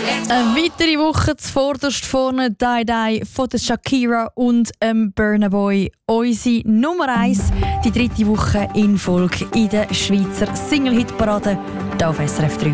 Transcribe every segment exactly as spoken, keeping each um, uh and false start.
Eine weitere Woche zuvorderst vorne «Die Die» von der Shakira und ähm, Burna Boy. Unsere Nummer eins, die dritte Woche in Folge in der Schweizer Single-Hit-Parade hier auf S R F drei.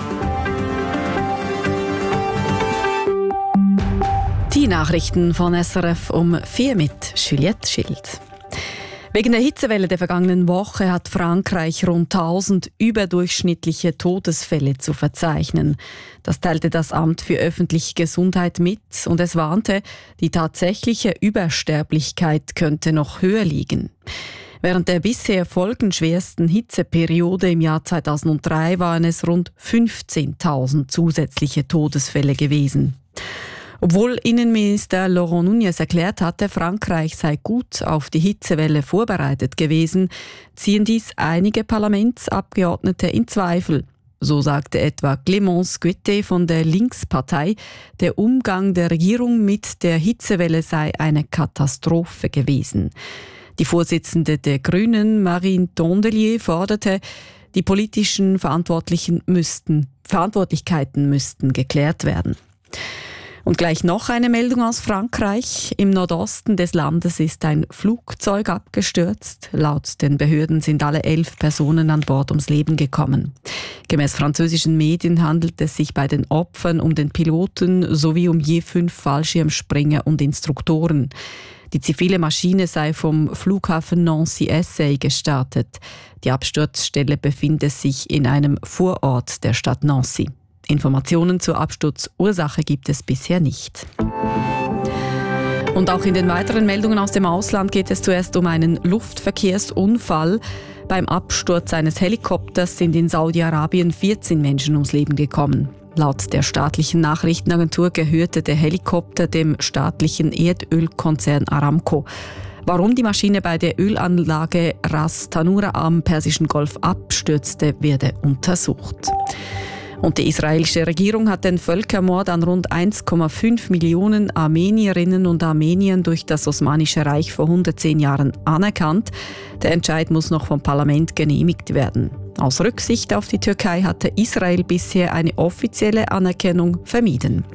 Die Nachrichten von S R F um vier mit Juliette Schild. Wegen der Hitzewelle der vergangenen Woche hat Frankreich rund tausend überdurchschnittliche Todesfälle zu verzeichnen. Das teilte das Amt für öffentliche Gesundheit mit und es warnte, die tatsächliche Übersterblichkeit könnte noch höher liegen. Während der bisher folgenschwersten Hitzeperiode im Jahr zweitausenddrei waren es rund fünfzehntausend zusätzliche Todesfälle gewesen. Obwohl Innenminister Laurent Nunez erklärt hatte, Frankreich sei gut auf die Hitzewelle vorbereitet gewesen, ziehen dies einige Parlamentsabgeordnete in Zweifel. So sagte etwa Clémence Guettet von der Linkspartei, der Umgang der Regierung mit der Hitzewelle sei eine Katastrophe gewesen. Die Vorsitzende der Grünen, Marine Tondelier, forderte, die politischen Verantwortlichen müssten, Verantwortlichkeiten müssten geklärt werden. Und gleich noch eine Meldung aus Frankreich. Im Nordosten des Landes ist ein Flugzeug abgestürzt. Laut den Behörden sind alle elf Personen an Bord ums Leben gekommen. Gemäß französischen Medien handelt es sich bei den Opfern um den Piloten sowie um je fünf Fallschirmspringer und Instruktoren. Die zivile Maschine sei vom Flughafen Nancy-Essay gestartet. Die Absturzstelle befindet sich in einem Vorort der Stadt Nancy. Informationen zur Absturzursache gibt es bisher nicht. Und auch in den weiteren Meldungen aus dem Ausland geht es zuerst um einen Luftverkehrsunfall. Beim Absturz eines Helikopters sind in Saudi-Arabien vierzehn Menschen ums Leben gekommen. Laut der staatlichen Nachrichtenagentur gehörte der Helikopter dem staatlichen Erdölkonzern Aramco. Warum die Maschine bei der Ölanlage Ras Tanura am Persischen Golf abstürzte, werde untersucht. Und die israelische Regierung hat den Völkermord an rund eins Komma fünf Millionen Armenierinnen und Armeniern durch das Osmanische Reich vor hundertzehn Jahren anerkannt. Der Entscheid muss noch vom Parlament genehmigt werden. Aus Rücksicht auf die Türkei hatte Israel bisher eine offizielle Anerkennung vermieden.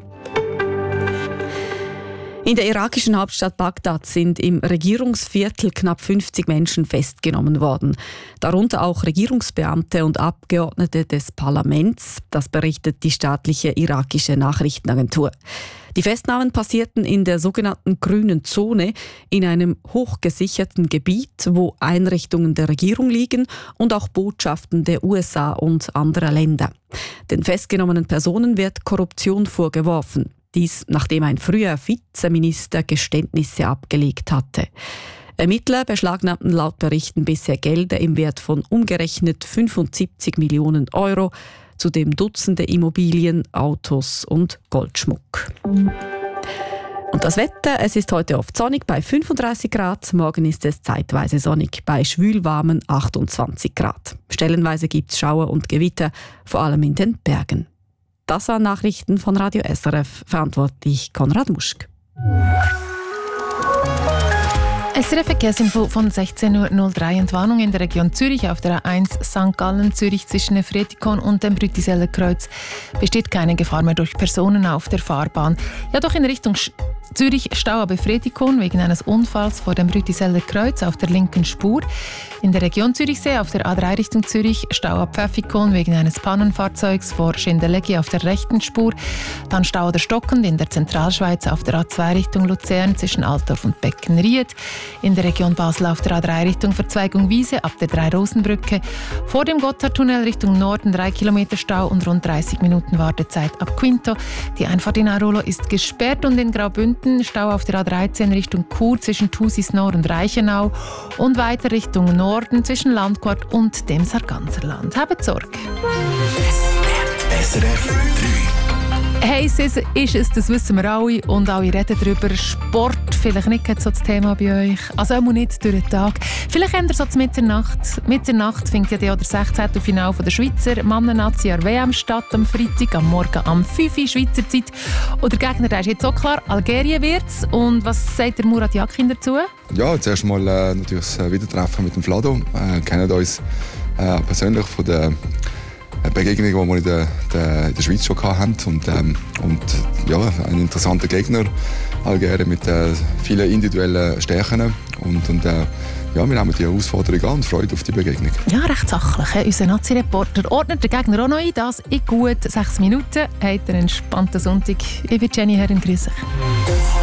In der irakischen Hauptstadt Bagdad sind im Regierungsviertel knapp fünfzig Menschen festgenommen worden. Darunter auch Regierungsbeamte und Abgeordnete des Parlaments. Das berichtet die staatliche irakische Nachrichtenagentur. Die Festnahmen passierten in der sogenannten grünen Zone, in einem hochgesicherten Gebiet, wo Einrichtungen der Regierung liegen und auch Botschaften der U S A und anderer Länder. Den festgenommenen Personen wird Korruption vorgeworfen. Dies, nachdem ein früher Vizeminister Geständnisse abgelegt hatte. Ermittler beschlagnahmten laut Berichten bisher Gelder im Wert von umgerechnet fünfundsiebzig Millionen Euro, zudem Dutzende Immobilien, Autos und Goldschmuck. Und das Wetter, es ist heute oft sonnig bei fünfunddreißig Grad, morgen ist es zeitweise sonnig bei schwülwarmen achtundzwanzig Grad. Stellenweise gibt es Schauer und Gewitter, vor allem in den Bergen. Das waren Nachrichten von Radio S R F, verantwortlich Konrad Muschk. S R F Verkehrsinfo von sechzehn Uhr null drei und Warnung in der Region Zürich auf der A eins Sankt Gallen Zürich zwischen Efretikon und dem Brütiseller Kreuz besteht keine Gefahr mehr durch Personen auf der Fahrbahn. Ja, doch in Richtung Sch- Zürich Stau ab Efretikon wegen eines Unfalls vor dem Brütiseller Kreuz auf der linken Spur. In der Region Zürichsee auf der A drei Richtung Zürich Stau ab Pfäffikon wegen eines Pannenfahrzeugs vor Schindeleggi auf der rechten Spur. Dann Stau oder stockend in der Zentralschweiz auf der A zwei Richtung Luzern zwischen Altdorf und Beckenried. In der Region Basel auf der A drei Richtung Verzweigung Wiese ab der Drei-Rosen-Brücke. Vor dem Gotthardtunnel Richtung Norden drei Kilometer Stau und rund dreißig Minuten Wartezeit ab Quinto. Die Einfahrt in Airolo ist gesperrt und in Graubünden Stau auf der A dreizehn Richtung Chur zwischen Thusis-Nord und Reichenau und weiter Richtung Norden zwischen Landquart und dem Sarganserland. Habt Sorge! S R F drei. Heiß ist es, das wissen wir alle und alle reden darüber. Sport, vielleicht nicht so das Thema bei euch, also auch nicht durch den Tag. Vielleicht ändert es so Mitternacht. Mitternacht findet ja der sechzehnte Finale der Schweizer Mannennazi an W M statt, am Freitag, am Morgen am fünf Uhr Schweizer Zeit. Und der Gegner, der ist jetzt auch klar, Algerien wird's. Und was sagt der Murat Yakin dazu? Ja, zuerst mal äh, natürlich das Wiedertreffen mit dem Vlado. Wir äh, kennen uns äh, persönlich von der eine Begegnung, die wir in der, der, in der Schweiz schon hatten. Und, ähm, und ja, ein interessanter Gegner, Algerien mit äh, vielen individuellen Stärken. Und, und äh, ja, wir nehmen die Herausforderung an und freuen auf die Begegnung. Ja, recht sachlich. He? Unser Nazi-Reporter ordnet den Gegner auch noch ein. Das in gut sechs Minuten. Habt einen entspannten Sonntag. Ich bin Jenny Herren, grüß euch.